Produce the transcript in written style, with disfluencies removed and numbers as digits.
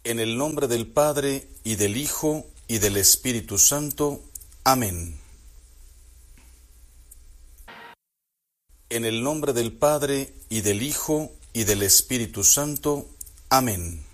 En el nombre del Padre, y del Hijo, y del Espíritu Santo. Amén. En el nombre del Padre, y del Hijo, y del Espíritu Santo. Amén.